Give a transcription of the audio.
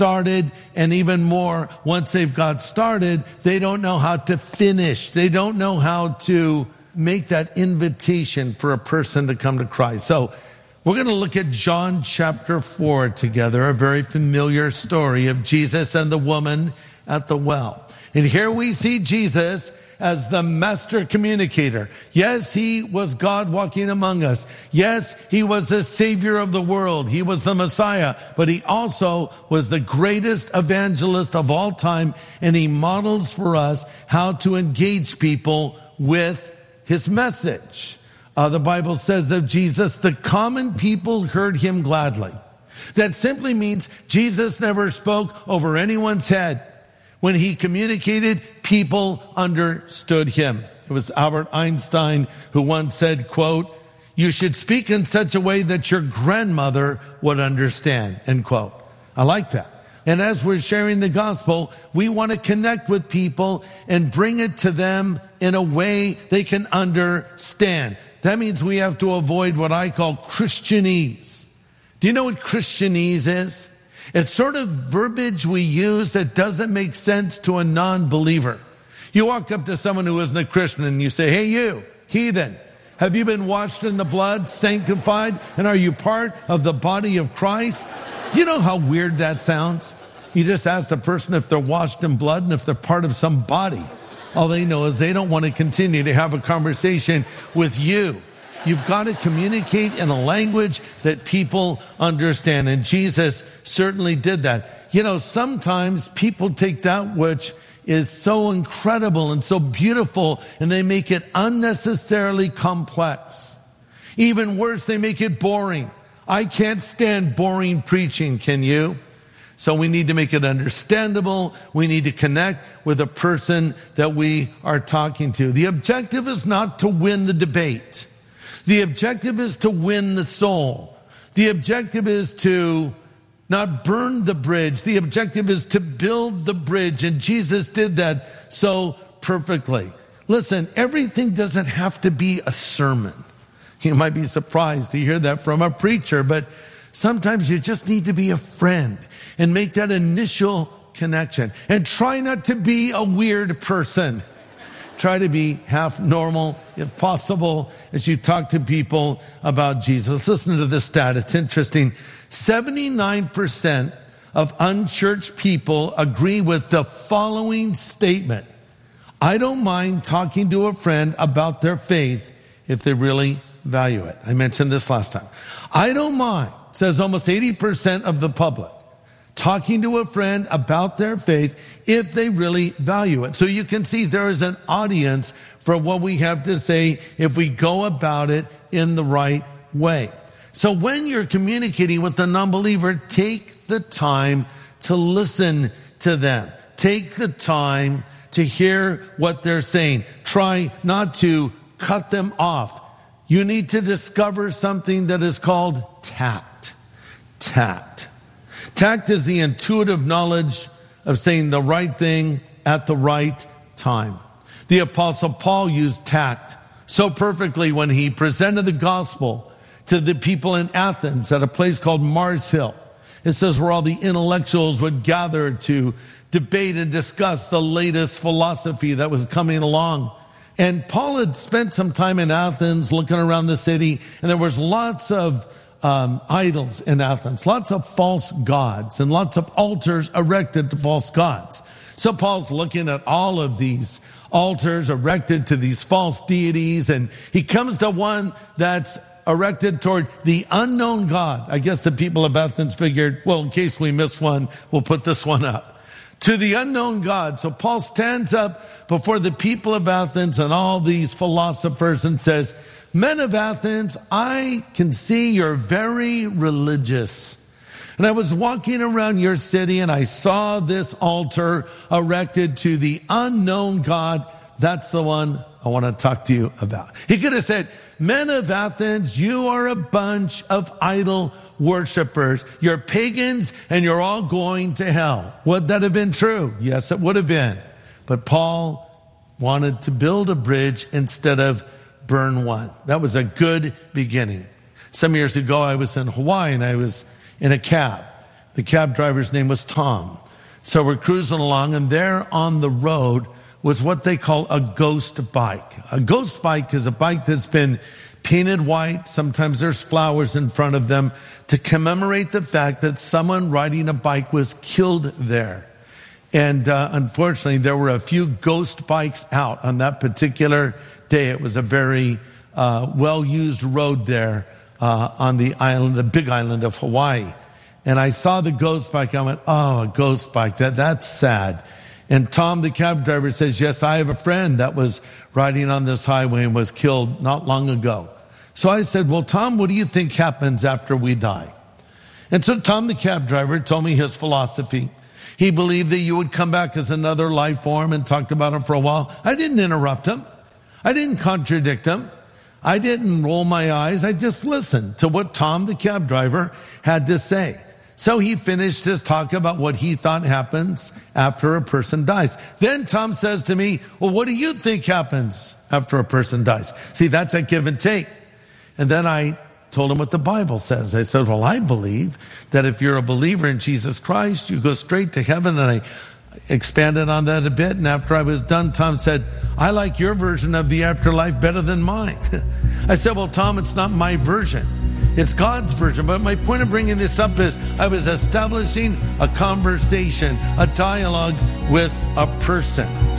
started, and even more, once they've got started, they don't know how to finish. They don't know how to make that invitation for a person to come to Christ. So we're going to look at John chapter 4 together, a very familiar story of Jesus and the woman at the well. And here we see Jesus as the master communicator. Yes, he was God walking among us. Yes, he was the Savior of the world. He was the Messiah, but he also was the greatest evangelist of all time, and he models for us how to engage people with his message. The Bible says of Jesus, the common people heard him gladly. That simply means Jesus never spoke over anyone's head. When he communicated, people understood him. It was Albert Einstein who once said, quote, "You should speak in such a way that your grandmother would understand," end quote. I like that. And as we're sharing the gospel, we want to connect with people and bring it to them in a way they can understand. That means we have to avoid what I call Christianese. Do you know what Christianese is? It's sort of verbiage we use that doesn't make sense to a non-believer. You walk up to someone who isn't a Christian and you say, "Hey you, heathen, have you been washed in the blood, sanctified, and are you part of the body of Christ?" Do you know how weird that sounds? You just ask the person if they're washed in blood and if they're part of some body. All they know is they don't want to continue to have a conversation with you. You've got to communicate in a language that people understand. And Jesus certainly did that. You know, sometimes people take that which is so incredible and so beautiful and they make it unnecessarily complex. Even worse, they make it boring. I can't stand boring preaching, can you? So we need to make it understandable. We need to connect with a person that we are talking to. The objective is not to win the debate. The objective is to win the soul. The objective is to not burn the bridge. The objective is to build the bridge. And Jesus did that so perfectly. Listen, everything doesn't have to be a sermon. You might be surprised to hear that from a preacher, but sometimes you just need to be a friend and make that initial connection. And try not to be a weird person. Try to be half normal, if possible, as you talk to people about Jesus. Listen to this stat. It's interesting. 79% of unchurched people agree with the following statement: "I don't mind talking to a friend about their faith if they really value it." I mentioned this last time. I don't mind, says almost 80% of the public, talking to a friend about their faith if they really value it. So you can see there is an audience for what we have to say if we go about it in the right way. So when you're communicating with a non-believer, take the time to listen to them. Take the time to hear what they're saying. Try not to cut them off. You need to discover something that is called tact. Tact. Tact is the intuitive knowledge of saying the right thing at the right time. The Apostle Paul used tact so perfectly when he presented the gospel to the people in Athens at a place called Mars Hill. It says where all the intellectuals would gather to debate and discuss the latest philosophy that was coming along. And Paul had spent some time in Athens looking around the city, and there was lots of idols in Athens, lots of false gods and lots of altars erected to false gods. So Paul's looking at all of these altars erected to these false deities, and he comes to one that's erected toward the unknown God. I guess the people of Athens figured, well, in case we miss one, we'll put this one up. To the unknown God. So Paul stands up before the people of Athens and all these philosophers and says, "Men of Athens, I can see you're very religious. And I was walking around your city and I saw this altar erected to the unknown God. That's the one I want to talk to you about." He could have said, "Men of Athens, you are a bunch of idol worshipers. You're pagans and you're all going to hell." Would that have been true? Yes, it would have been. But Paul wanted to build a bridge instead of burn one. That was a good beginning. Some years ago, I was in Hawaii and I was in a cab. The cab driver's name was Tom. So we're cruising along, and there on the road was what they call a ghost bike. A ghost bike is a bike that's been painted white. Sometimes there's flowers in front of them to commemorate the fact that someone riding a bike was killed there. And unfortunately, there were a few ghost bikes out on that particular day. It was a very well-used road there on the island, the big island of Hawaii. And I saw the ghost bike. I went, oh, a ghost bike. That's sad. And Tom, the cab driver, says, yes, I have a friend that was riding on this highway and was killed not long ago. So I said, well, Tom, what do you think happens after we die? And so Tom, the cab driver, told me his philosophy. He believed that you would come back as another life form and talked about it for a while. I didn't interrupt him. I didn't contradict him. I didn't roll my eyes. I just listened to what Tom, the cab driver, had to say. So he finished his talk about what he thought happens after a person dies. Then Tom says to me, well, what do you think happens after a person dies? See, that's a give and take. And then I told him what the Bible says. I said, well, I believe that if you're a believer in Jesus Christ, you go straight to heaven. And I expanded on that a bit. And after I was done, Tom said, I like your version of the afterlife better than mine. I said, well, Tom, it's not my version. It's God's version. But my point of bringing this up is I was establishing a conversation, a dialogue with a person.